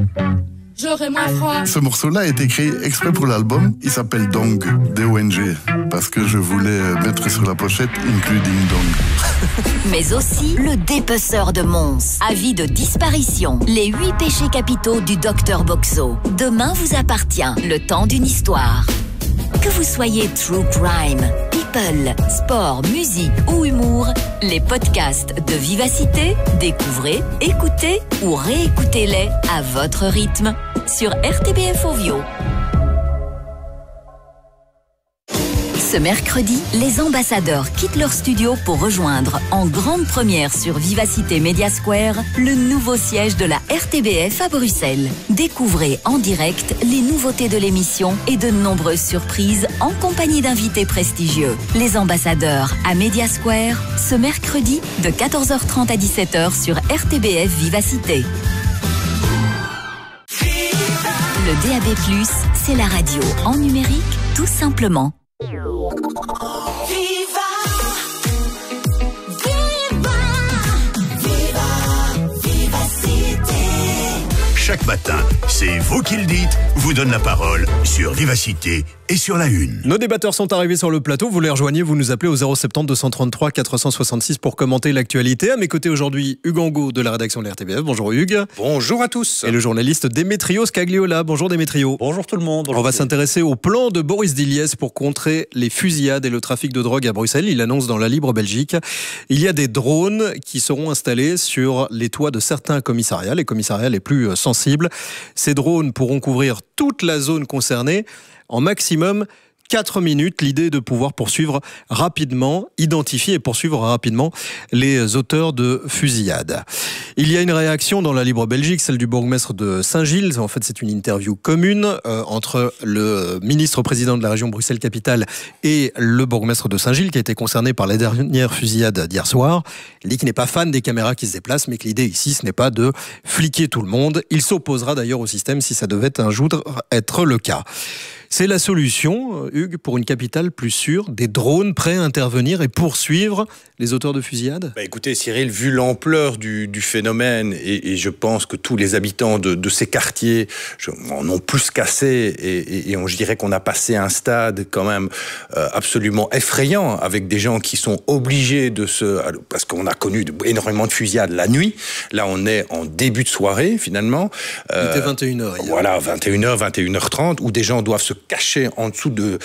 J'aurai moins froid. Ce morceau-là a été créé exprès pour l'album. Il s'appelle Dong, D-O-N-G, parce que je voulais mettre sur la pochette Including Dong. Mais aussi le dépeceur de Mons. Avis de disparition. Les 8 péchés capitaux du Dr Boxo. Demain vous appartient. Le temps d'une histoire. Que vous soyez true crime, people, sport, musique ou humour, les podcasts de Vivacité, découvrez, écoutez ou réécoutez-les à votre rythme sur RTBF Ovio. Ce mercredi, les ambassadeurs quittent leur studio pour rejoindre en grande première sur Vivacité Media Square le nouveau siège de la RTBF à Bruxelles. Découvrez en direct les nouveautés de l'émission et de nombreuses surprises en compagnie d'invités prestigieux. Les ambassadeurs à Media Square, ce mercredi de 14h30 à 17h sur RTBF Vivacité. Le DAB+, c'est la radio en numérique, tout simplement. Chaque matin, c'est vous qui le dites, vous donne la parole sur Vivacité et sur la Une. Nos débatteurs sont arrivés sur le plateau, vous les rejoignez, vous nous appelez au 070 233 466 pour commenter l'actualité. À mes côtés aujourd'hui, Hugues Angot de la rédaction de la RTBF. Bonjour Hugues. Bonjour à tous. Et le journaliste Démétrio Scagliola. Bonjour Démétrio. Bonjour tout le monde. Bonjour. On va s'intéresser au plan de Boris Diliès pour contrer les fusillades et le trafic de drogue à Bruxelles. Il annonce dans la Libre Belgique. Il y a des drones qui seront installés sur les toits de certains commissariats, les commissariats les plus sensibles. Ces drones pourront couvrir toute la zone concernée en maximum 4 minutes. L'idée est de pouvoir poursuivre rapidement, identifier et poursuivre rapidement les auteurs de fusillades. Il y a une réaction dans la Libre Belgique, celle du bourgmestre de Saint-Gilles. En fait, c'est une interview commune entre le ministre-président de la région Bruxelles-Capitale et le bourgmestre de Saint-Gilles, qui a été concerné par les dernières fusillades d'hier soir. Il dit qu'il n'est pas fan des caméras qui se déplacent, mais que l'idée ici, ce n'est pas de fliquer tout le monde. Il s'opposera d'ailleurs au système si ça devait un jour être le cas. C'est la solution, Hugues, pour une capitale plus sûre, des drones prêts à intervenir et poursuivre les auteurs de fusillades ? Écoutez Cyril, vu l'ampleur du phénomène, et je pense que tous les habitants de ces quartiers en ont plus qu'assez, et je dirais qu'on a passé un stade quand même absolument effrayant, avec des gens qui sont obligés parce qu'on a connu énormément de fusillades la nuit. Là, on est en début de soirée, finalement. Il était 21h hier. Voilà, 21h, 21h30, où des gens doivent se cacher en dessous de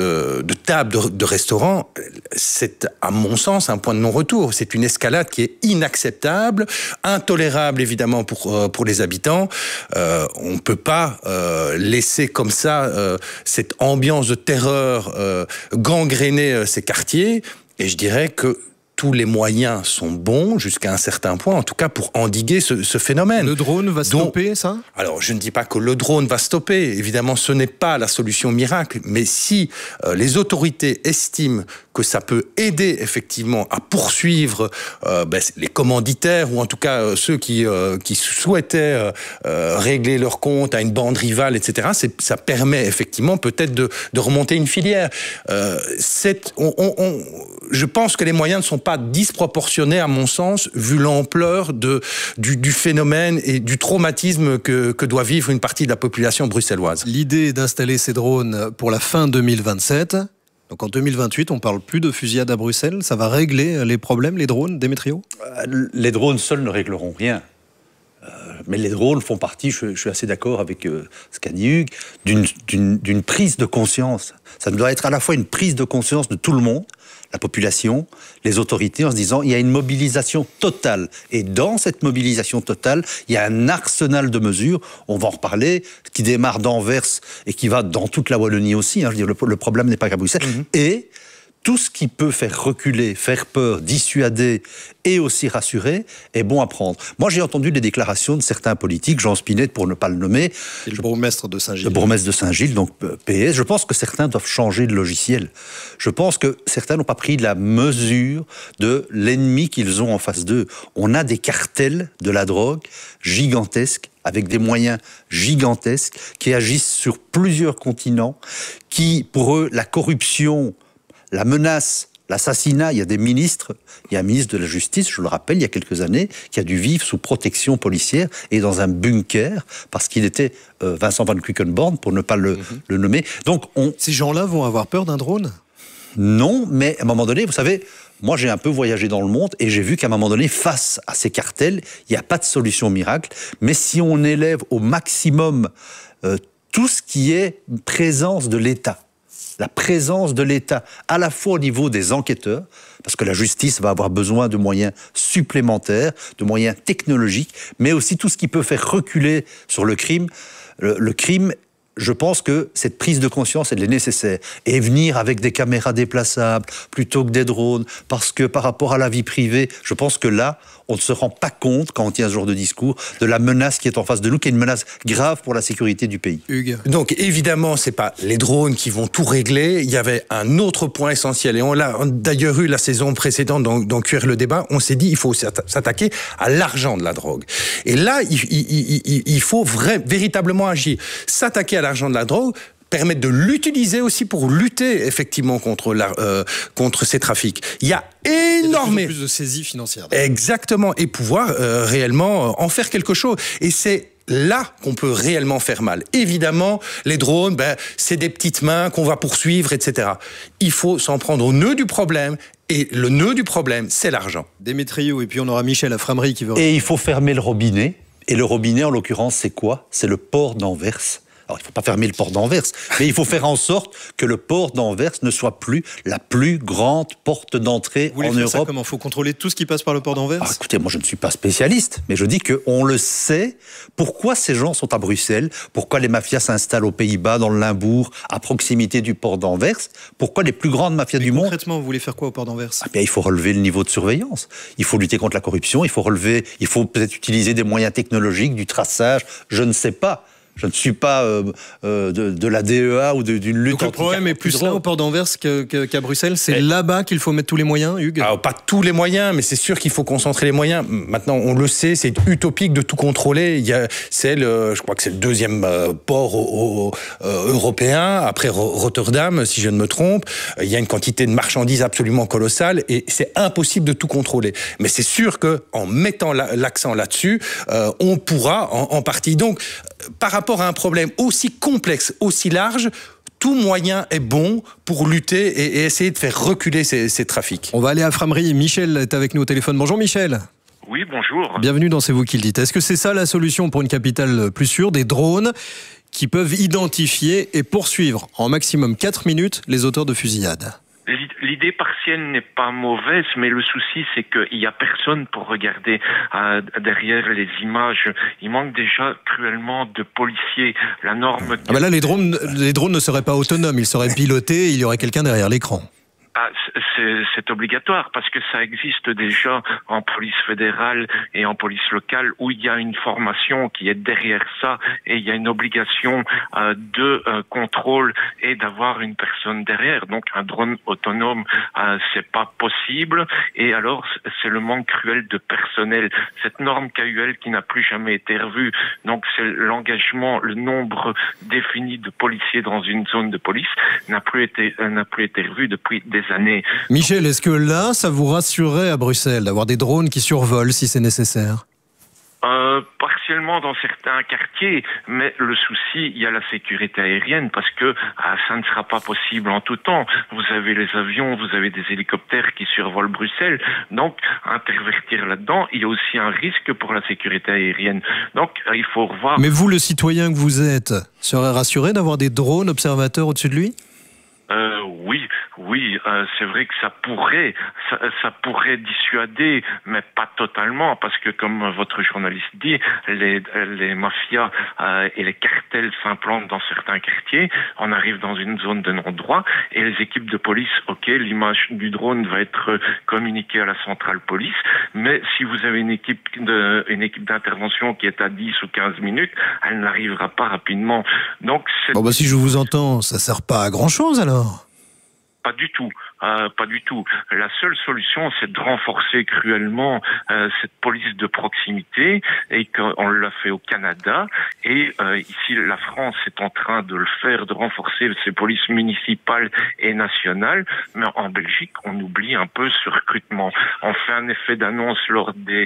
tables de restaurants. C'est, à mon sens, un point de non-retour. C'est une escalade qui est inacceptable, intolérable, évidemment, pour les habitants. On ne peut pas laisser comme ça cette ambiance de terreur gangréner ces quartiers. Et je dirais que tous les moyens sont bons jusqu'à un certain point, en tout cas pour endiguer ce phénomène. Le drone va stopper ça ? Alors, je ne dis pas que le drone va stopper. Évidemment, ce n'est pas la solution miracle. Mais si les autorités estiment que ça peut aider effectivement à poursuivre les commanditaires, ou en tout cas ceux qui souhaitaient régler leur compte à une bande rivale, etc., ça permet effectivement peut-être de remonter une filière. Je pense que les moyens ne sont pas disproportionnés, à mon sens, vu l'ampleur du phénomène et du traumatisme que doit vivre une partie de la population bruxelloise. L'idée est d'installer ces drones pour la fin 2027. Donc en 2028, on ne parle plus de fusillade à Bruxelles. Ça va régler les problèmes, les drones, Démétrio ? Les drones seuls ne régleront rien. Mais les drones font partie, je suis assez d'accord avec ce qu'a dit Hugues, d'une prise de conscience. Ça doit être à la fois une prise de conscience de tout le monde, la population, les autorités, en se disant il y a une mobilisation totale. Et dans cette mobilisation totale, il y a un arsenal de mesures, on va en reparler, qui démarre d'Anvers et qui va dans toute la Wallonie aussi. Je veux dire, le problème n'est pas qu'à Bruxelles. Et tout ce qui peut faire reculer, faire peur, dissuader et aussi rassurer est bon à prendre. Moi, j'ai entendu les déclarations de certains politiques, Jean Spinette pour ne pas le nommer. Le bourgmestre de Saint-Gilles. Le bourgmestre de Saint-Gilles, donc PS. Je pense que certains doivent changer de logiciel. Je pense que certains n'ont pas pris la mesure de l'ennemi qu'ils ont en face d'eux. On a des cartels de la drogue gigantesques, avec des moyens gigantesques, qui agissent sur plusieurs continents, qui, pour eux, la corruption, la menace, l'assassinat. Il y a des ministres, il y a un ministre de la Justice, je le rappelle, il y a quelques années, qui a dû vivre sous protection policière et dans un bunker parce qu'il était Vincent Van Quickenborne, pour ne pas le nommer. Donc Ces gens-là vont avoir peur d'un drone ? Non, mais à un moment donné, vous savez, moi j'ai un peu voyagé dans le monde et j'ai vu qu'à un moment donné, face à ces cartels, il n'y a pas de solution miracle. Mais si on élève au maximum tout ce qui est présence de l'État, la présence de l'État, à la fois au niveau des enquêteurs, parce que la justice va avoir besoin de moyens supplémentaires, de moyens technologiques, mais aussi tout ce qui peut faire reculer sur le crime. Le crime, je pense que cette prise de conscience, elle est nécessaire. Et venir avec des caméras déplaçables plutôt que des drones, parce que par rapport à la vie privée, je pense que là, on ne se rend pas compte, quand on tient ce genre de discours, de la menace qui est en face de nous, qui est une menace grave pour la sécurité du pays. Hugues. Donc évidemment, c'est pas les drones qui vont tout régler. Il y avait un autre point essentiel, et on l'a d'ailleurs eu la saison précédente dans Cuire le débat. On s'est dit il faut s'attaquer à l'argent de la drogue. Et là, il faut véritablement agir. S'attaquer à l'argent de la drogue, permettre de l'utiliser aussi pour lutter effectivement contre ces trafics. Il y a énormément plus de saisies financières. Exactement, et pouvoir réellement en faire quelque chose. Et c'est là qu'on peut réellement faire mal. Évidemment, les drones, c'est des petites mains qu'on va poursuivre, etc. Il faut s'en prendre au nœud du problème. Et le nœud du problème, c'est l'argent. Démétriou, et puis on aura Michel à Framery qui veut... Et il faut fermer le robinet. Et le robinet, en l'occurrence, c'est quoi ? C'est le port d'Anvers. Alors, il ne faut pas fermer le port d'Anvers, mais il faut faire en sorte que le port d'Anvers ne soit plus la plus grande porte d'entrée en Europe. Ça comment ? Il faut contrôler tout ce qui passe par le port d'Anvers ? Écoutez, moi je ne suis pas spécialiste, mais je dis qu'on le sait. Pourquoi ces gens sont à Bruxelles ? Pourquoi les mafias s'installent aux Pays-Bas, dans le Limbourg, à proximité du port d'Anvers ? Pourquoi les plus grandes mafias du monde ? Concrètement, vous voulez faire quoi au port d'Anvers ? Il faut relever le niveau de surveillance. Il faut lutter contre la corruption. Il faut peut-être utiliser des moyens technologiques, du traçage. Je ne sais pas. Je ne suis pas de la DEA ou d'une lutte. Donc le problème est plus là au port d'Anvers qu'à Bruxelles. C'est là-bas qu'il faut mettre tous les moyens, Hugues ? Alors, pas tous les moyens, mais c'est sûr qu'il faut concentrer les moyens. Maintenant, on le sait, c'est utopique de tout contrôler. Je crois que c'est le deuxième port européen, après Rotterdam, si je ne me trompe. Il y a une quantité de marchandises absolument colossale et c'est impossible de tout contrôler. Mais c'est sûr qu'en mettant l'accent là-dessus, on pourra en partie. Donc, par rapport à un problème aussi complexe, aussi large, tout moyen est bon pour lutter et essayer de faire reculer ces trafics. On va aller à Framery. Michel est avec nous au téléphone. Bonjour Michel. Oui, bonjour. Bienvenue dans C'est vous qui le dites. Est-ce que c'est ça la solution pour une capitale plus sûre ? Des drones qui peuvent identifier et poursuivre en maximum 4 minutes les auteurs de fusillades ? L'idée partielle n'est pas mauvaise, mais le souci, c'est qu'il n'y a personne pour regarder derrière les images. Il manque déjà cruellement de policiers. La norme... Là, les drones ne seraient pas autonomes. Ils seraient pilotés et il y aurait quelqu'un derrière l'écran. C'est obligatoire parce que ça existe déjà en police fédérale et en police locale où il y a une formation qui est derrière ça et il y a une obligation de contrôle et d'avoir une personne derrière. Donc un drone autonome, c'est pas possible et alors c'est le manque cruel de personnel. Cette norme KUL qui n'a plus jamais été revue. Donc c'est l'engagement, le nombre défini de policiers dans une zone de police n'a plus été revu depuis des années. Michel, est-ce que là, ça vous rassurerait à Bruxelles d'avoir des drones qui survolent si c'est nécessaire ? Partiellement dans certains quartiers, mais le souci, il y a la sécurité aérienne parce que ça ne sera pas possible en tout temps. Vous avez les avions, vous avez des hélicoptères qui survolent Bruxelles, donc intervertir là-dedans, il y a aussi un risque pour la sécurité aérienne. Donc il faut revoir... Mais vous, le citoyen que vous êtes, serez rassuré d'avoir des drones observateurs au-dessus de lui ? Oui, c'est vrai que ça pourrait dissuader, mais pas totalement, parce que comme votre journaliste dit, les mafias et les cartels s'implantent dans certains quartiers. On arrive dans une zone de non-droit et les équipes de police, l'image du drone va être communiquée à la centrale police, mais si vous avez une équipe d'intervention qui est à 10 ou 15 minutes, elle n'arrivera pas rapidement. Donc si je vous entends, ça sert pas à grand-chose alors. Pas du tout. pas du tout. La seule solution, c'est de renforcer cruellement cette police de proximité, et qu'on l'a fait au Canada, et ici la France est en train de le faire, de renforcer ses polices municipales et nationales, mais en Belgique, on oublie un peu ce recrutement. On fait un effet d'annonce lors des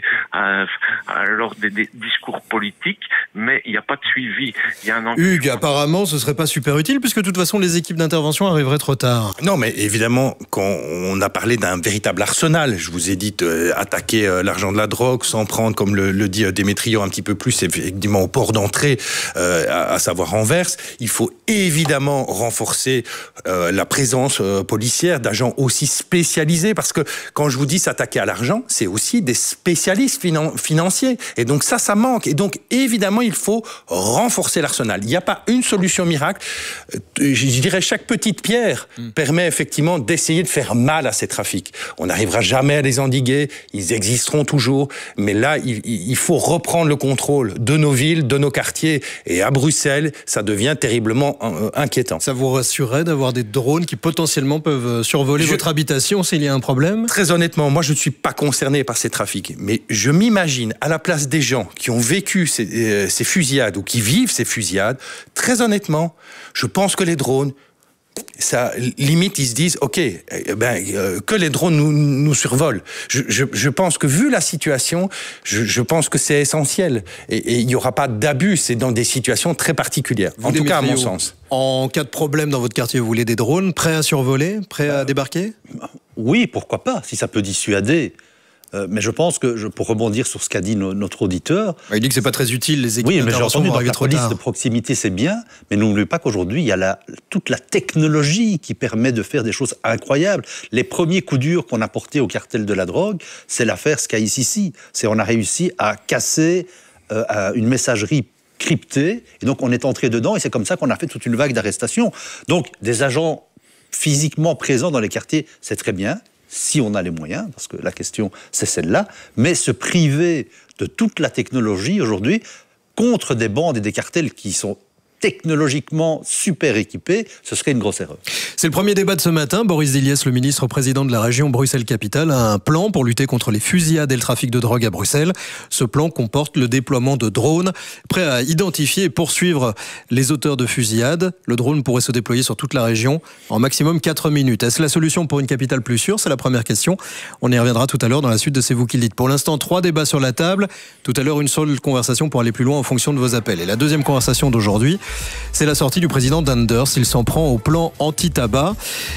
discours politiques, mais il n'y a pas de suivi. Il y a Hugues, apparemment, ce serait pas super utile, puisque de toute façon, les équipes d'intervention arriveraient trop tard. Non, mais évidemment, quand on a parlé d'un véritable arsenal, je vous ai dit attaquer l'argent de la drogue sans prendre, comme le dit Démétrio, un petit peu plus effectivement au port d'entrée, à savoir Anvers, il faut évidemment renforcer la présence policière d'agents aussi spécialisés, parce que quand je vous dis s'attaquer à l'argent, c'est aussi des spécialistes financiers. Et donc ça manque. Et donc évidemment, il faut renforcer l'arsenal. Il n'y a pas une solution miracle. Je dirais chaque petite pierre permet effectivement d'essayer de faire mal à ces trafics. On n'arrivera jamais à les endiguer, ils existeront toujours, mais là, il faut reprendre le contrôle de nos villes, de nos quartiers, et à Bruxelles, ça devient terriblement inquiétant. Ça vous rassurerait d'avoir des drones qui potentiellement peuvent survoler votre habitation s'il y a un problème ? Très honnêtement, moi je ne suis pas concerné par ces trafics, mais je m'imagine à la place des gens qui ont vécu ces fusillades ou qui vivent ces fusillades, très honnêtement, je pense que les drones, ça, limite, ils se disent, ok, que les drones nous survolent. Je pense que vu la situation, je pense que c'est essentiel. Et il n'y aura pas d'abus, c'est dans des situations très particulières. En tout cas, à mon sens. En cas de problème dans votre quartier, vous voulez des drones prêts à survoler, prêts à débarquer ? Oui, pourquoi pas, si ça peut dissuader. Mais je pense que, pour rebondir sur ce qu'a dit notre auditeur... Il dit que c'est pas très utile, les équipes d'intervention vont arriver trop tard. La police de proximité, c'est bien, mais n'oubliez pas qu'aujourd'hui, il y a toute la technologie qui permet de faire des choses incroyables. Les premiers coups durs qu'on a portés au cartel de la drogue, c'est l'affaire SkyCC. On a réussi à casser une messagerie cryptée, et donc on est entré dedans, et c'est comme ça qu'on a fait toute une vague d'arrestations. Donc, des agents physiquement présents dans les quartiers, c'est très bien, si on a les moyens, parce que la question, c'est celle-là, mais se priver de toute la technologie aujourd'hui contre des bandes et des cartels qui sont technologiquement super équipés, ce serait une grosse erreur. C'est le premier débat de ce matin. Boris Diliès, le ministre président de la région Bruxelles-Capitale, a un plan pour lutter contre les fusillades et le trafic de drogue à Bruxelles. Ce plan comporte le déploiement de drones prêts à identifier et poursuivre les auteurs de fusillades. Le drone pourrait se déployer sur toute la région en maximum 4 minutes. Est-ce la solution pour une capitale plus sûre ? C'est la première question. On y reviendra tout à l'heure dans la suite de C'est vous qui le dites. Pour l'instant, 3 débats sur la table. Tout à l'heure, une seule conversation pour aller plus loin en fonction de vos appels. Et la deuxième conversation d'aujourd'hui, c'est la sortie du président d'Anders. Il s'en prend au plan anti-tabac.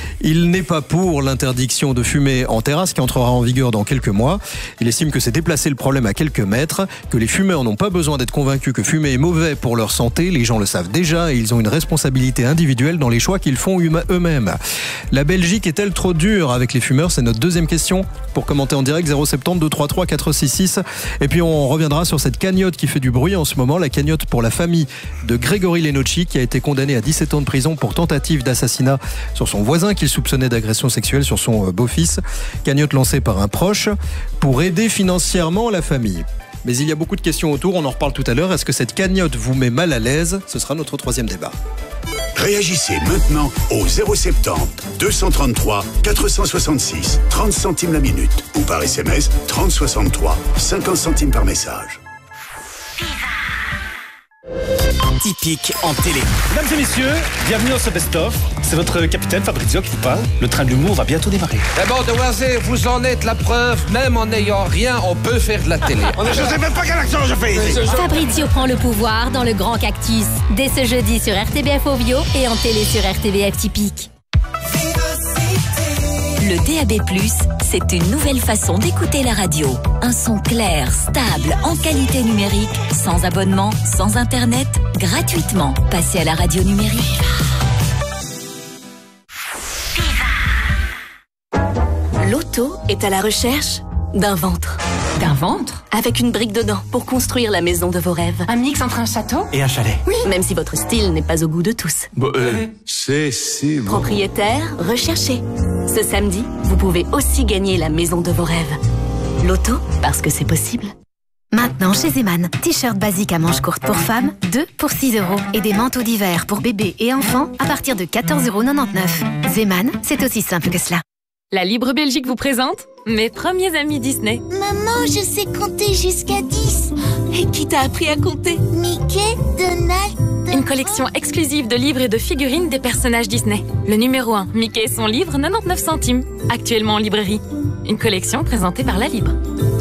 Il n'est pas pour l'interdiction de fumer en terrasse qui entrera en vigueur dans quelques mois. Il estime que c'est déplacer le problème à quelques mètres, que les fumeurs n'ont pas besoin d'être convaincus que fumer est mauvais pour leur santé. Les gens le savent déjà et ils ont une responsabilité individuelle dans les choix qu'ils font eux-mêmes. La Belgique est-elle trop dure avec les fumeurs ? C'est notre deuxième question. Pour commenter en direct, 070 233 466. Et puis on reviendra sur cette cagnotte qui fait du bruit en ce moment, la cagnotte pour la famille de Grégory Lenocci, qui a été condamné à 17 ans de prison pour tentative d'assassinat sur son voisin qu'il soupçonnait d'agression sexuelle sur son beau-fils. Cagnotte lancée par un proche pour aider financièrement la famille. Mais il y a beaucoup de questions autour, on en reparle tout à l'heure. Est-ce que cette cagnotte vous met mal à l'aise ? Ce sera notre troisième débat. Réagissez maintenant au 070 233 466 30 centimes la minute ou par SMS 3063 50 centimes par message. Typique en télé. Mesdames et messieurs, bienvenue dans ce best-of. C'est votre capitaine Fabrizio qui vous parle. Le train de l'humour va bientôt démarrer. D'abord, demoiselles, vous en êtes la preuve. Même en n'ayant rien, on peut faire de la télé. Je sais même pas quel accent je fais ici. Fabrizio prend le pouvoir dans le Grand Cactus. Dès ce jeudi sur RTBF Ovio et en télé sur RTBF Typique. Le DAB+, c'est une nouvelle façon d'écouter la radio. Un son clair, stable, en qualité numérique, sans abonnement, sans internet, gratuitement. Passez à la radio numérique. L'auto est à la recherche d'un ventre. D'un ventre ? Avec une brique dedans pour construire la maison de vos rêves. Un mix entre un château et un chalet. Oui, même si votre style n'est pas au goût de tous. C'est si bon. Propriétaire, recherché. Ce samedi, vous pouvez aussi gagner la maison de vos rêves. L'auto, parce que c'est possible. Maintenant chez Zeman, t-shirt basique à manches courtes pour femmes, 2 pour 6 € et des manteaux d'hiver pour bébés et enfants à partir de 14,99 €. Zeman, c'est aussi simple que cela. La Libre Belgique vous présente mes premiers amis Disney. Maman, je sais compter jusqu'à 10. Et qui t'a appris à compter? Mickey, Donald... Une collection exclusive de livres et de figurines des personnages Disney. Le numéro 1, Mickey et son livre, 99 centimes. Actuellement en librairie. Une collection présentée par La Libre.